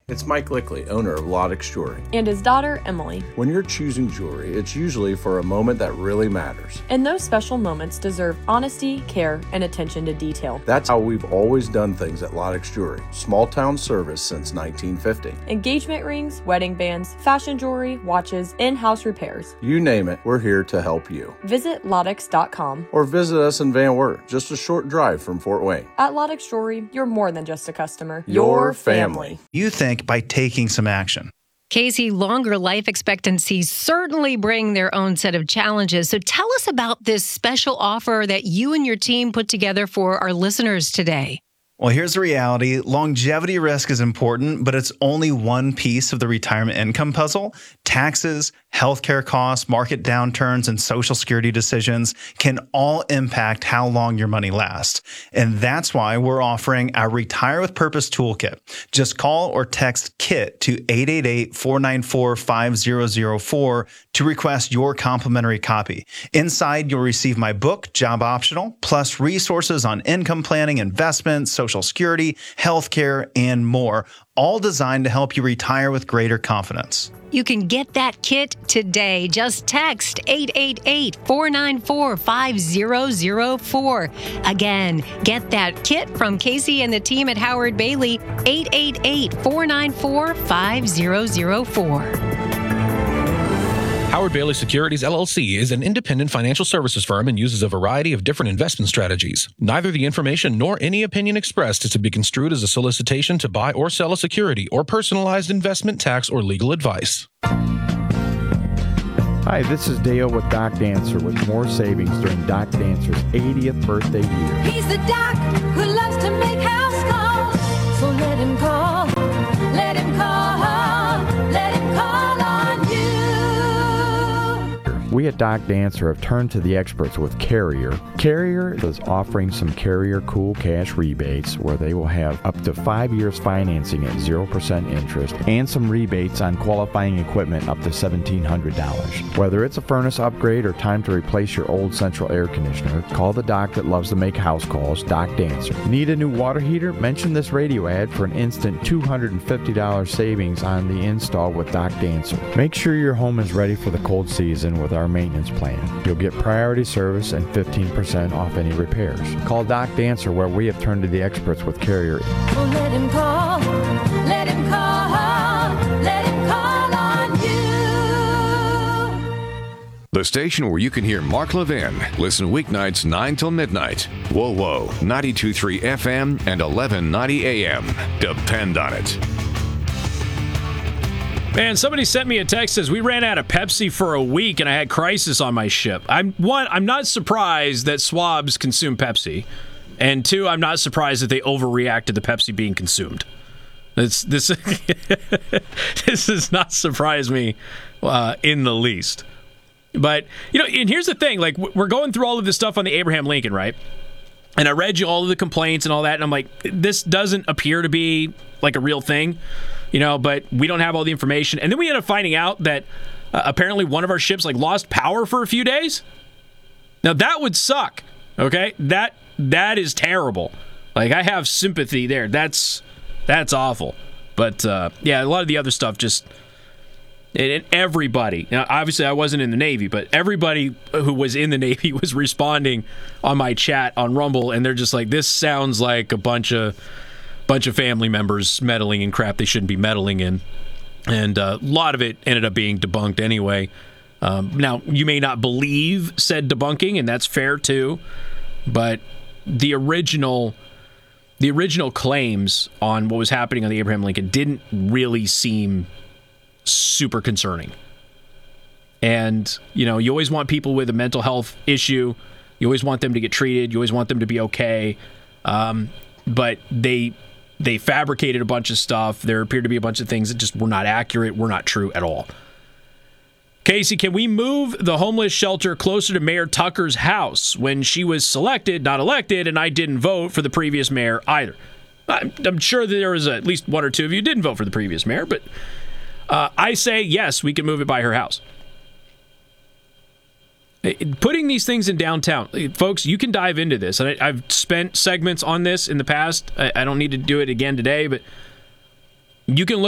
It's Mike Lickley, owner of Lodex Jewelry. And his daughter, Emily. When you're choosing jewelry, it's usually for a moment that really matters. And those special moments deserve honesty, care, and attention to detail. That's how we've always done things at Lodex Jewelry. Small town service since 1950. Engagement rings, wedding bands, fashion jewelry, watches, in-house repairs. You name it, we're here to help you. Visit Lodex.com. Or visit us in Van Wert, just a short drive from Fort Wayne. At Lodex Jewelry, you're more than just a customer. Your family. You think by taking some action. Casey, longer life expectancies certainly bring their own set of challenges. So tell us about this special offer that you and your team put together for our listeners today. Well, here's the reality. Longevity risk is important, but it's only one piece of the retirement income puzzle. Taxes, healthcare costs, market downturns, and Social Security decisions can all impact how long your money lasts. And that's why we're offering our Retire with Purpose Toolkit. Just call or text KIT to 888-494-5004 to request your complimentary copy. Inside, you'll receive my book, Job Optional, plus resources on income planning, investments, Social Security, healthcare, and more, all designed to help you retire with greater confidence. You can get that kit today. Just text 888-494-5004. Again, get that kit from Casey and the team at Howard Bailey, 888-494-5004. Howard Bailey Securities, LLC is an independent financial services firm and uses a variety of different investment strategies. Neither the information nor any opinion expressed is to be construed as a solicitation to buy or sell a security or personalized investment, tax, or legal advice. Hi, this is Dale with Doc Dancer with more savings during Doc Dancer's 80th birthday year. He's the doc who loves to make house calls, so let him call, let him call, let him call on you. We at Doc Dancer have turned to the experts with Carrier. Carrier is offering some Carrier Cool Cash rebates where they will have up to 5 years financing at 0% interest and some rebates on qualifying equipment up to $1,700. Whether it's a furnace upgrade or time to replace your old central air conditioner, call the doc that loves to make house calls, Doc Dancer. Need a new water heater? Mention this radio ad for an instant $250 savings on the install with Doc Dancer. Make sure your home is ready for the cold season with our maintenance plan. You'll get priority service and 15% off any repairs. Call Doc Dancer where we have turned to the experts with Carrier. Well, let him call, let him call, let him call on you. The station where you can hear Mark Levin. Listen weeknights 9 till midnight. Whoa, whoa, 92.3 FM and 1190 AM. Depend on it. Man, somebody sent me a text that says we ran out of Pepsi for a week and I had crisis on my ship. I'm not surprised that swabs consume Pepsi. And two, I'm not surprised that they overreacted to Pepsi being consumed. This does not surprise me in the least. But, and here's the thing. Like, we're going through all of this stuff on the Abraham Lincoln, right? And I read you all of the complaints and all that, and I'm like, this doesn't appear to be like a real thing. But we don't have all the information. And then we end up finding out that apparently one of our ships lost power for a few days. Now that would suck. Okay, that is terrible. I have sympathy there. That's awful. But yeah, a lot of the other stuff just. And everybody. Now, obviously, I wasn't in the Navy, but everybody who was in the Navy was responding on my chat on Rumble, and they're just like, "This sounds like a bunch of family members meddling in crap they shouldn't be meddling in." And a lot of it ended up being debunked anyway. Now, you may not believe said debunking, and that's fair too. But the original claims on what was happening on the Abraham Lincoln didn't really seem super concerning. And, you always want people with a mental health issue. You always want them to get treated. You always want them to be okay. But they fabricated a bunch of stuff. There appeared to be a bunch of things that just were not accurate, were not true at all. Casey, can we move the homeless shelter closer to Mayor Tucker's house when she was selected, not elected, and I didn't vote for the previous mayor either? I'm sure that there was at least one or two of you who didn't vote for the previous mayor, but I say, yes, we can move it by her house. Putting these things in downtown, folks, you can dive into this. And I've spent segments on this in the past. I don't need to do it again today, but you can look